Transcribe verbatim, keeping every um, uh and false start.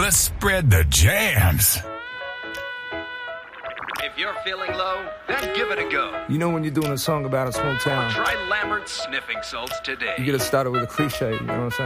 Let's spread the jams. If you're feeling low, then give it a go. You know when you're doing a song about a small town, Try Lambert's Sniffing Salts today. you gotta start it with a cliche, you know what I'm saying?